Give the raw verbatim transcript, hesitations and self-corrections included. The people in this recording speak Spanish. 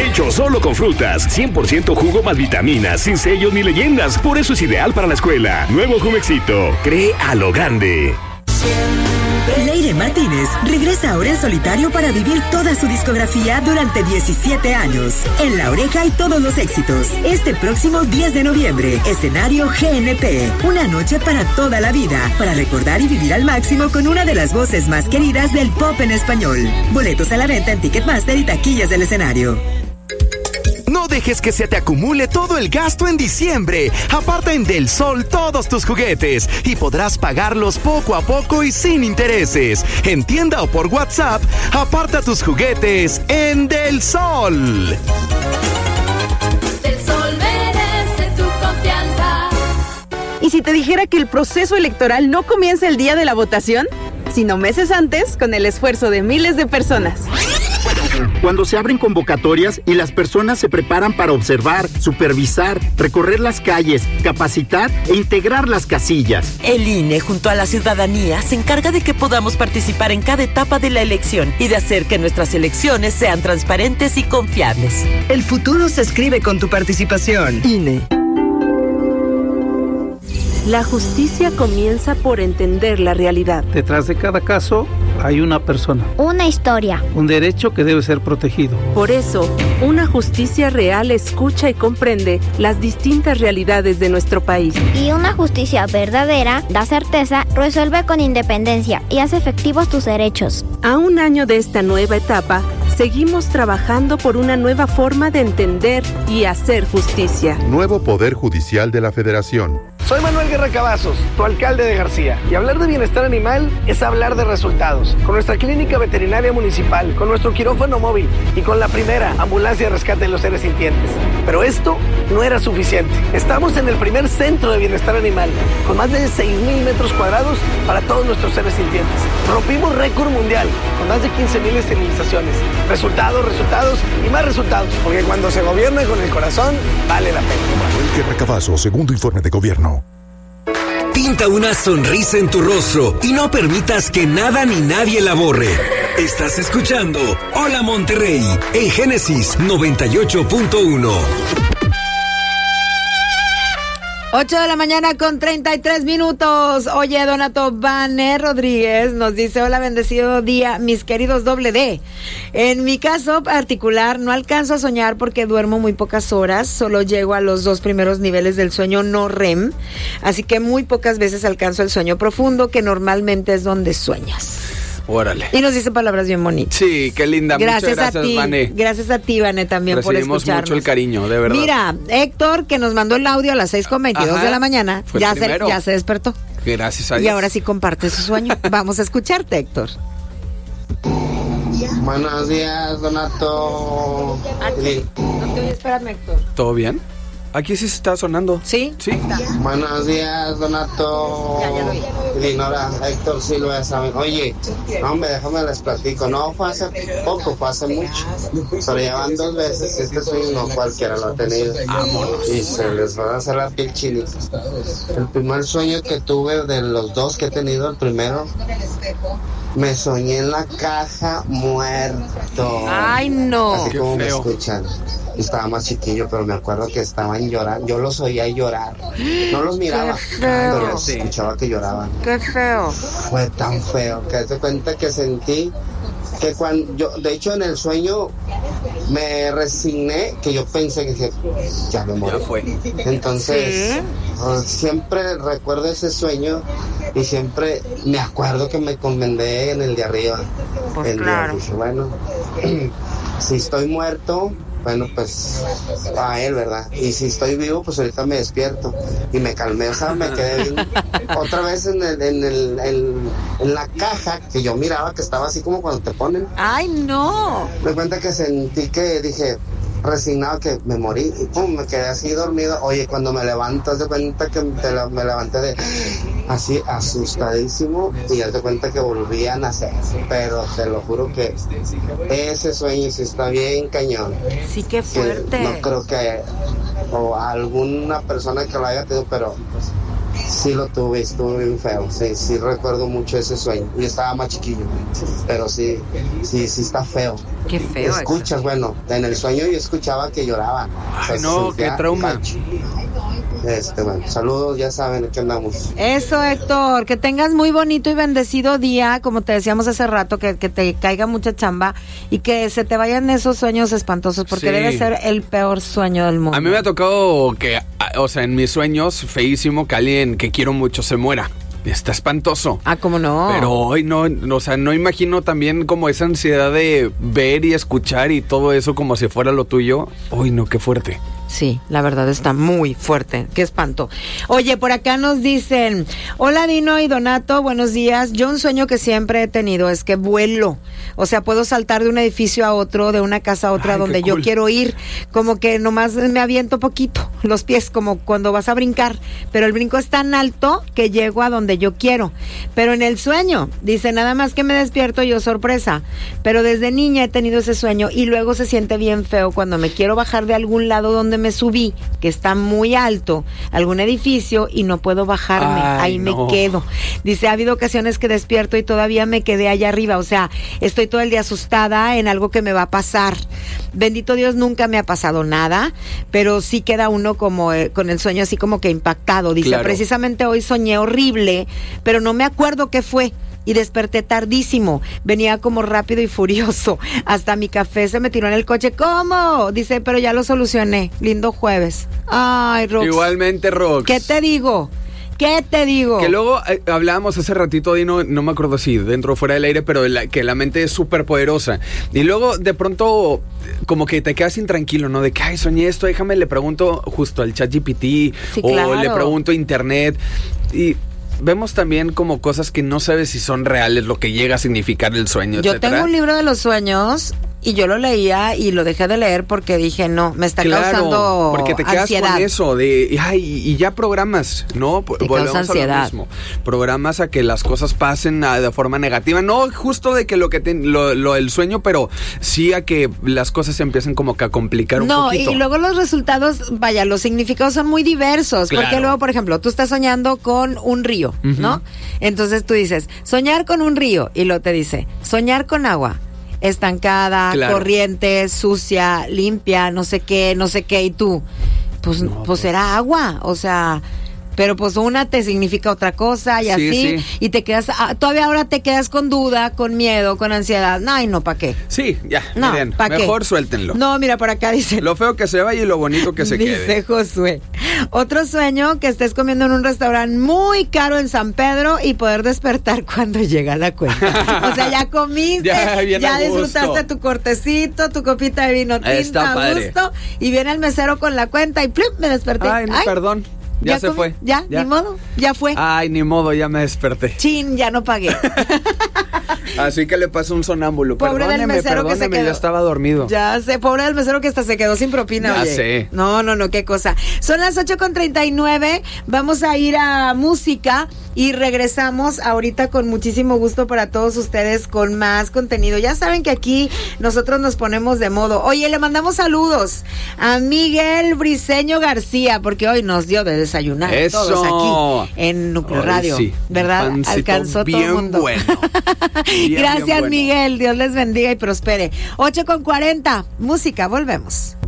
Hecho solo con frutas, cien por ciento jugo más vitaminas, sin sellos ni leyendas. Por eso es ideal para la escuela. Nuevo Jumexito. Cree a lo grande. Leire Martínez regresa ahora en solitario para vivir toda su discografía durante diecisiete años. En La Oreja y todos los éxitos. Este próximo diez de noviembre, escenario G N P. Una noche para toda la vida, para recordar y vivir al máximo con una de las voces más queridas del pop en español. Boletos a la venta en Ticketmaster y taquillas del escenario. No dejes que se te acumule todo el gasto en diciembre. Aparta en Del Sol todos tus juguetes y podrás pagarlos poco a poco y sin intereses. En tienda o por WhatsApp, aparta tus juguetes en Del Sol. Del Sol merece tu confianza. ¿Y si te dijera que el proceso electoral no comienza el día de la votación, sino meses antes, con el esfuerzo de miles de personas? Cuando se abren convocatorias y las personas se preparan para observar, supervisar, recorrer las calles, capacitar e integrar las casillas. El I N E, junto a la ciudadanía, se encarga de que podamos participar en cada etapa de la elección y de hacer que nuestras elecciones sean transparentes y confiables. El futuro se escribe con tu participación. I N E. La justicia comienza por entender la realidad. Detrás de cada caso hay una persona. Una historia. Un derecho que debe ser protegido. Por eso, una justicia real escucha y comprende las distintas realidades de nuestro país. Y una justicia verdadera da certeza, resuelve con independencia y hace efectivos tus derechos. A un año de esta nueva etapa, seguimos trabajando por una nueva forma de entender y hacer justicia. Nuevo Poder Judicial de la Federación. Soy Manuel Guerra Cavazos, tu alcalde de García. Y hablar de bienestar animal es hablar de resultados. Con nuestra clínica veterinaria municipal, con nuestro quirófano móvil y con la primera ambulancia de rescate de los seres sintientes. Pero esto no era suficiente. Estamos en el primer centro de bienestar animal, con más de seis mil metros cuadrados para todos nuestros seres sintientes. Rompimos récord mundial, con más de quince mil esterilizaciones. Resultados, resultados y más resultados. Porque cuando se gobierna con el corazón, vale la pena. Manuel Guerra Cavazos, segundo informe de gobierno. Pinta una sonrisa en tu rostro y no permitas que nada ni nadie la borre. Estás escuchando Hola Monterrey en Génesis noventa y ocho punto uno. ocho de la mañana con treinta y tres minutos. Oye, Donato Vane Rodríguez nos dice: hola, bendecido día, mis queridos doble D. En mi caso particular, no alcanzo a soñar porque duermo muy pocas horas. Solo llego a los dos primeros niveles del sueño no R E M. Así que muy pocas veces alcanzo el sueño profundo, que normalmente es donde sueñas. Órale. Y nos dice palabras bien bonitas. Sí, qué linda. Gracias, Muchas gracias, a ti. Vane. Gracias a ti, Vane, también Recibimos por escucharnos. mucho el cariño, de verdad. Mira, Héctor, que nos mandó el audio a las seis con veintidós Ajá, de la mañana, ya se, ya se despertó. Gracias a Dios. Y ahora sí comparte su sueño. Vamos a escucharte, Héctor. Buenos días, Donato. Aquí. No te oye, espérame, Héctor. ¿Todo bien? Aquí sí se está sonando. ¿Sí? Sí. Buenos días, Donato. Ya, ya lo oí. Ignora, Héctor Silva, ¿saben? Oye, hombre, déjame les platico. No fue hace poco, fue hace mucho. Pero ya van dos veces. Este sueño no cualquiera lo ha tenido. Y se les va a hacer la piel chinita. El primer sueño que tuve, de los dos que he tenido, el primero, me soñé en la caja muerto. Ay, no. Así como Qué me feo. escuchan. Estaba más chiquillo, pero me acuerdo que estaban llorando. Yo los oía llorar. No los miraba, Qué feo. pero los escuchaba que lloraban. Qué feo. Fue tan feo que te cuenta que sentí que cuando yo, de hecho, en el sueño me resigné, que yo pensé que dije, ya me morí. Ya fue. Entonces, ¿Sí? uh, siempre recuerdo ese sueño y siempre me acuerdo que me encomendé en el de arriba. Pues el claro. día, dije, bueno, si estoy muerto, bueno, pues a él, ¿verdad? Y si estoy vivo, pues ahorita me despierto. Y me calmé, o sea, me quedé bien. Otra vez en, el, en, el, en, en la caja que yo miraba, que estaba así como cuando te ponen. Ay, no. Me cuenta que sentí que dije, resignado, que me morí y pum, me quedé así dormido. Oye, cuando me levanto, haz de cuenta que te la, me levanté de así asustadísimo y haz de cuenta que volví a nacer. Pero te lo juro que ese sueño sí está bien cañón. Sí, qué fuerte. Que no creo que o alguna persona que lo haya tenido, pero sí lo tuve, estuvo bien feo. Sí, sí recuerdo mucho ese sueño. Yo estaba más chiquillo, pero sí, sí, sí está feo. Qué feo. Escuchas, eso. bueno, en el sueño yo escuchaba que lloraban. O sea, Ay, no, qué trauma. Gacho. Este, bueno, saludos, ya saben, aquí andamos. Eso, Héctor, que tengas muy bonito y bendecido día, como te decíamos hace rato, que, que te caiga mucha chamba y que se te vayan esos sueños espantosos, porque Sí. debe ser el peor sueño del mundo. A mí me ha tocado que, o sea, en mis sueños, feísimo que alguien que quiero mucho se muera. Está espantoso. Ah, ¿cómo no? Pero hoy no, o sea, no imagino también como esa ansiedad de ver y escuchar y todo eso como si fuera lo tuyo. Uy, no, qué fuerte. Sí, la verdad está muy fuerte. Qué espanto. Oye, por acá nos dicen, hola Dino y Donato, buenos días. Yo un sueño que siempre he tenido es que vuelo. O sea, puedo saltar de un edificio a otro, de una casa a otra, Ay, donde qué yo cool. quiero ir. Como que nomás me aviento poquito los pies, como cuando vas a brincar. Pero el brinco es tan alto que llego a donde yo quiero. Pero en el sueño, dice, nada más que me despierto yo, sorpresa. Pero desde niña he tenido ese sueño y luego se siente bien feo cuando me quiero bajar de algún lado donde me subí, que está muy alto, algún edificio, y no puedo bajarme, Ay, ahí no. me quedo. Dice, ha habido ocasiones que despierto y todavía me quedé allá arriba, o sea, estoy todo el día asustada en algo que me va a pasar. Bendito Dios, nunca me ha pasado nada, pero sí queda uno como eh, con el sueño así como que impactado. Dice, Claro. precisamente hoy soñé horrible, pero no me acuerdo qué fue. Y desperté tardísimo, venía como rápido y furioso, hasta mi café se me tiró en el coche. ¿Cómo? Dice, pero ya lo solucioné, lindo jueves. Ay, Rox, Igualmente, Rox. ¿qué te digo? ¿Qué te digo? Que luego eh, hablábamos hace ratito, Dino, no me acuerdo si dentro o fuera del aire, pero la, que la mente es súper poderosa. Y luego de pronto como que te quedas intranquilo, ¿no? De que, ay, soñé esto, déjame, le pregunto justo al ChatGPT Sí, o claro. le pregunto a internet. Y vemos también como cosas que no sabes si son reales, lo que llega a significar el sueño, Yo etcétera. tengo un libro de los sueños y yo lo leía y lo dejé de leer porque dije, no, me está Claro, causando porque te quedas ansiedad. con eso de, ay, y ya programas, ¿no? Te Volvemos causa a lo ansiedad. mismo. Programas a que las cosas pasen a- de forma negativa, no justo de que lo que te, lo, lo el sueño, pero sí a que las cosas se empiecen como que a complicar un No, poquito. y luego los resultados, vaya, los significados son muy diversos. Claro. Porque luego, por ejemplo, tú estás soñando con un río, Ujú. ¿no? Entonces tú dices, soñar con un río, y luego te dice, soñar con agua. Estancada, Claro. corriente, sucia, limpia, no sé qué, no sé qué, y tú, pues, No, pues era agua, o sea, pero pues una te significa otra cosa y Sí, así, sí. y te quedas, ah, todavía ahora te quedas con duda, con miedo, con ansiedad. Ay, no, ¿para qué? Sí, ya, No, miren, ¿pa' qué? mejor suéltenlo. No, mira, por acá dice, Lo feo que se vaya y lo bonito que se dice quede. Josué, otro sueño, que estés comiendo en un restaurante muy caro en San Pedro y poder despertar cuando llega la cuenta. O sea, ya comiste, Ya, ya, bien a gusto. disfrutaste tu cortecito, tu copita de vino tinto Está a padre. gusto, y viene el mesero con la cuenta y ¡plum! Me desperté. Ay, no, perdón, ya, se comí, fue. Ya, ni modo, ya fue. Ay, ni modo, ya me desperté. Chin, ya no pagué. Así que le pasó un sonámbulo. Pobre del Perdóneme, mesero que se perdóneme, quedó. yo estaba dormido. Ya sé, pobre del mesero que hasta se quedó sin propina. Ya oye. sé. No, no, no, qué cosa. Son las ocho con treinta y nueve. Vamos a ir a música y regresamos ahorita con muchísimo gusto para todos ustedes con más contenido. Ya saben que aquí nosotros nos ponemos de modo. Oye, le mandamos saludos a Miguel Briseño García, porque hoy nos dio de desayunar Eso. todos aquí en Núcleo Ay, Radio. sí. ¿Verdad? Pancito Alcanzó todo bien el mundo. bueno. Bien, Gracias, bien bueno. Miguel. Dios les bendiga y prospere. ocho con cuarenta. Música, volvemos.